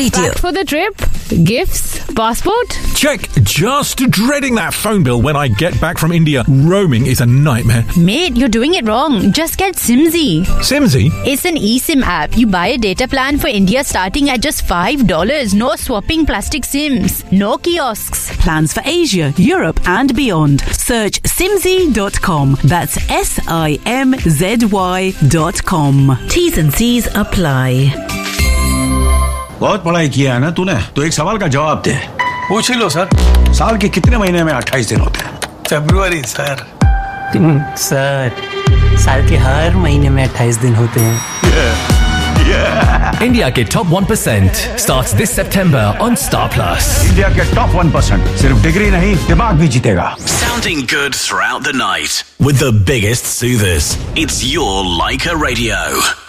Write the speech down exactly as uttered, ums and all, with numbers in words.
Radio. Packed for the trip? Gifts? Passport? Check. Just dreading that phone bill when I get back from India. Roaming is a nightmare. Mate, you're doing it wrong. Just get Simzy. Simzy? It's an eSIM app. You buy a data plan for India starting at just five dollars. No swapping plastic SIMs. No kiosks. Plans for Asia, Europe and beyond. Search simzy dot com. That's S I M Z Y dot com. T's and C's apply. बहुत पढ़ाई किया है ना तूने, तो एक सवाल का जवाब दे। पूछ ही लो सर। साल के कितने महीने में अट्ठाईस दिन होते हैं? फरवरी सर। सर, साल के हर महीने में अट्ठाईस दिन होते हैं। yeah, yeah. इंडिया के top one percent starts this September on Star Plus. India के टॉप वन परसेंट सिर्फ डिग्री नहीं, दिमाग भी जीतेगा। Sounding good throughout the night with the biggest soothers. It's your Leica Radio.